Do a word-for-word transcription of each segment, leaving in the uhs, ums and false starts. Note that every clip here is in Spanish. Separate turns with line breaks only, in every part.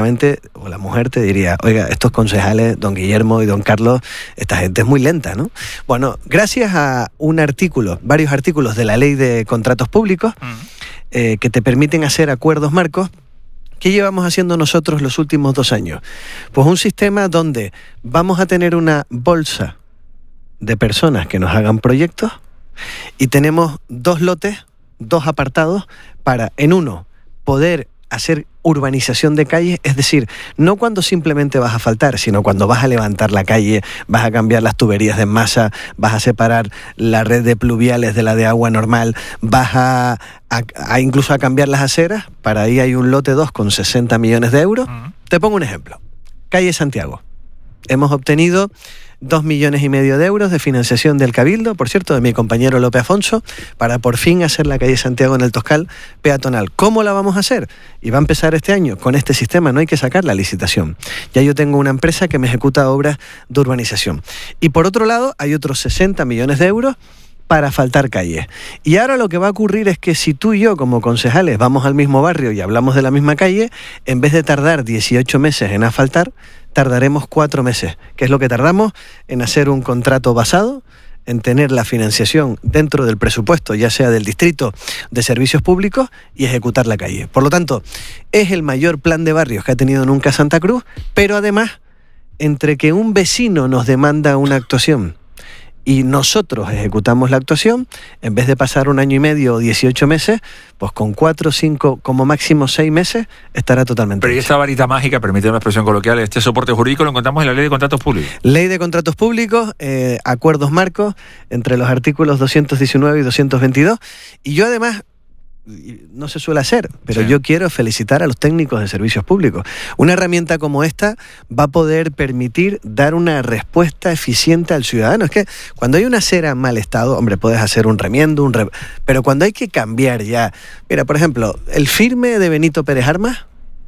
seguramente, o la mujer te diría, oiga, estos concejales, don Guillermo y don Carlos, esta gente es muy lenta, ¿no? Bueno, gracias a un artículo, varios artículos de la Ley de Contratos Públicos, uh-huh. eh, que te permiten hacer acuerdos marcos, ¿qué llevamos haciendo nosotros los últimos dos años? Pues un sistema donde vamos a tener una bolsa de personas que nos hagan proyectos y tenemos dos lotes, dos apartados para, en uno, poder hacer urbanización de calles, es decir, no cuando simplemente vas a asfaltar, sino cuando vas a levantar la calle, vas a cambiar las tuberías de masa, vas a separar la red de pluviales de la de agua normal, vas a, a, a incluso a cambiar las aceras. Para ahí hay un lote dos con sesenta millones de euros. Uh-huh. Te pongo un ejemplo. Calle Santiago. Hemos obtenido dos millones y medio de euros de financiación del Cabildo, por cierto, de mi compañero Lope Afonso, para por fin hacer la calle Santiago en el Toscal peatonal. ¿Cómo la vamos a hacer? Y va a empezar este año con este sistema, no hay que sacar la licitación. Ya yo tengo una empresa que me ejecuta obras de urbanización. Y por otro lado, hay otros sesenta millones de euros para asfaltar calles. Y ahora lo que va a ocurrir es que si tú y yo como concejales vamos al mismo barrio y hablamos de la misma calle, en vez de tardar dieciocho meses en asfaltar, tardaremos cuatro meses, que es lo que tardamos en hacer un contrato basado en tener la financiación dentro del presupuesto, ya sea del distrito de servicios públicos, y ejecutar la calle. Por lo tanto, es el mayor plan de barrios que ha tenido nunca Santa Cruz, pero además, entre que un vecino nos demanda una actuación y nosotros ejecutamos la actuación, en vez de pasar un año y medio o dieciocho meses, pues con cuatro, cinco, como máximo seis meses, estará totalmente
Pero y esta varita mágica, permíteme una expresión coloquial, este soporte jurídico lo encontramos en la Ley de Contratos Públicos.
Ley de Contratos Públicos, eh, acuerdos marcos entre los artículos doscientos diecinueve y doscientos veintidós, y yo además, no se suele hacer, pero sí. yo quiero felicitar a los técnicos de servicios públicos. Una herramienta como esta va a poder permitir dar una respuesta eficiente al ciudadano. Es que cuando hay una acera en mal estado, hombre, puedes hacer un remiendo, un re... pero cuando hay que cambiar ya... Mira, por ejemplo, el firme de Benito Pérez Armas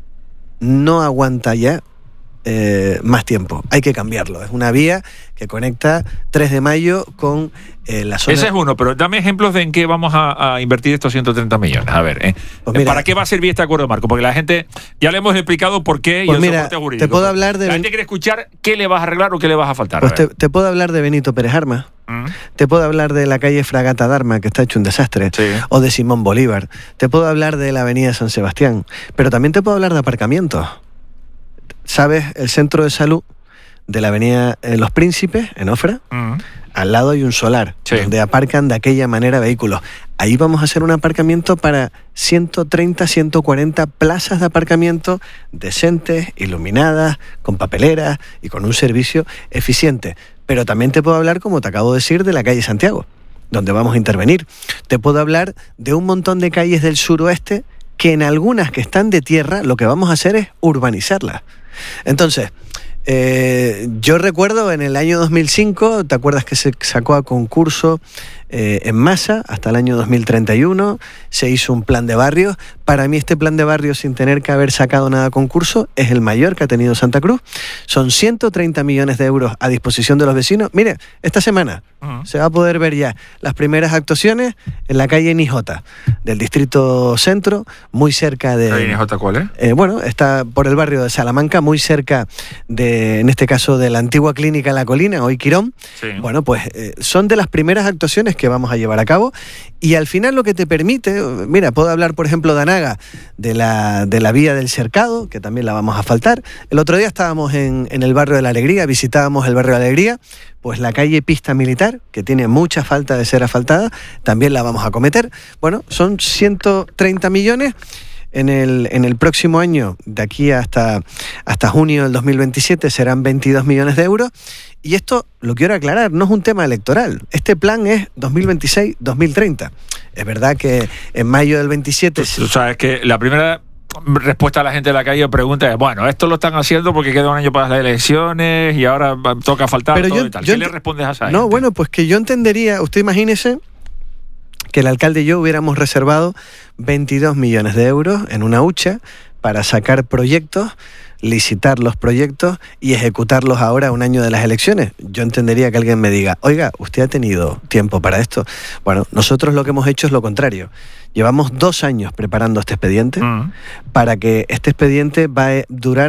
no aguanta ya Eh, más tiempo, hay que cambiarlo. Es una vía que conecta tres de mayo con eh, la zona...
Ese es uno, pero dame ejemplos de en qué vamos a, a invertir estos ciento treinta millones. A ver, ¿eh? Pues mira, ¿para qué va a servir este acuerdo marco? Porque la gente, ya le hemos explicado por qué
pues
y el
mira,
soporte jurídico.
Te puedo hablar de...
La gente quiere escuchar qué le vas a arreglar o qué le vas a faltar.
Pues
a
te, te puedo hablar de Benito Pérez Armas, ¿Mm? te puedo hablar de la calle Fragata Dharma, que está hecho un desastre,
sí.
o de Simón Bolívar, te puedo hablar de la avenida San Sebastián, pero también te puedo hablar de aparcamientos. ¿Sabes? El centro de salud de la avenida eh, Los Príncipes, en Ofra, uh-huh. al lado hay un solar, sí. donde aparcan de aquella manera vehículos. Ahí vamos a hacer un aparcamiento para ciento treinta, ciento cuarenta plazas de aparcamiento decentes, iluminadas, con papeleras y con un servicio eficiente. Pero también te puedo hablar, como te acabo de decir, de la calle Santiago, donde vamos a intervenir. Te puedo hablar de un montón de calles del suroeste que en algunas que están de tierra lo que vamos a hacer es urbanizarlas. Entonces, eh, yo recuerdo en el año dos mil cinco, ¿te acuerdas que se sacó a concurso eh, en masa hasta el año dos mil treinta y uno? Se hizo un plan de barrios. Para mí este plan de barrios, sin tener que haber sacado nada a concurso, es el mayor que ha tenido Santa Cruz. Son ciento treinta millones de euros a disposición de los vecinos. Mire, esta semana uh-huh. se va a poder ver ya las primeras actuaciones en la calle Nijota, del distrito centro, muy cerca de...
¿Calle Nijota cuál es?
Eh, bueno, está por el barrio de Salamanca, muy cerca de, en este caso, de la antigua clínica La Colina, hoy Quirón.
Sí.
Bueno, pues eh, son de las primeras actuaciones que vamos a llevar a cabo, y al final lo que te permite, mira, puedo hablar por ejemplo de Anaga, de la, de la vía del Cercado, que también la vamos a asfaltar. El otro día estábamos en, en el barrio de la Alegría, visitábamos el barrio de la Alegría, pues la calle Pista Militar, que tiene mucha falta de ser asfaltada, también la vamos a acometer. Bueno, son ciento treinta millones. En el, en el próximo año, de aquí hasta, hasta junio del dos mil veintisiete, serán veintidós millones de euros. Y esto, lo quiero aclarar, no es un tema electoral. Este plan es dos mil veintiséis dos mil treinta. Es verdad que en mayo del veintisiete...
Tú, tú sabes que la primera respuesta a la gente de la calle pregunta es, bueno, esto lo están haciendo porque queda un año para las elecciones y ahora toca faltar
Pero
todo
yo,
y tal.
Yo
¿Qué le respondes a esa gente?
No, bueno, pues que yo entendería, usted imagínese que el alcalde y yo hubiéramos reservado veintidós millones de euros en una hucha para sacar proyectos, licitar los proyectos y ejecutarlos ahora a un año de las elecciones. Yo entendería que alguien me diga, oiga, ¿usted ha tenido tiempo para esto? Bueno, nosotros lo que hemos hecho es lo contrario. Llevamos dos años preparando este expediente uh-huh. para que este expediente va a durar